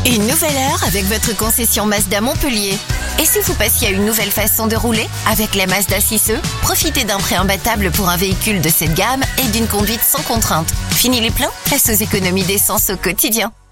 Une nouvelle heure avec votre concession Mazda Montpellier. Et si vous passiez à une nouvelle façon de rouler? Avec la Mazda 6e, profitez d'un prix imbattable pour un véhicule de cette gamme et d'une conduite sans contrainte. Fini les pleins, place aux économies d'essence au quotidien.